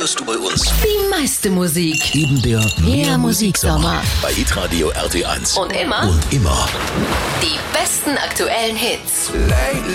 hörst du bei uns? Die meiste Musik. Eben der Mehr Musiksommer. Bei Hitradio RT1. Und immer Die die besten aktuellen Hits. Lately